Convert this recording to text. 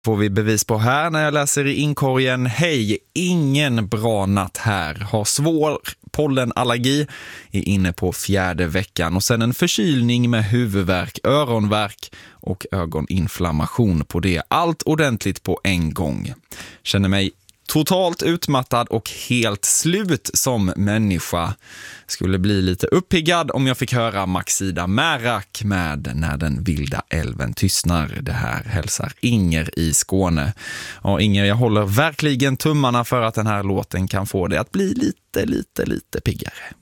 Får vi bevis på här när jag läser i inkorgen. Hej, ingen bra natt här. Har svår pollenallergi. Är inne på 4:e veckan. Och sen en förkylning med huvudvärk, öronvärk och ögoninflammation på det. Allt ordentligt på en gång. Känner mig totalt utmattad och helt slut som människa. Skulle bli lite uppiggad om jag fick höra Maxida Märak med När den vilda älven tystnar. Det här hälsar Inger i Skåne. Och Inger, jag håller verkligen tummarna för att den här låten kan få det att bli lite piggare.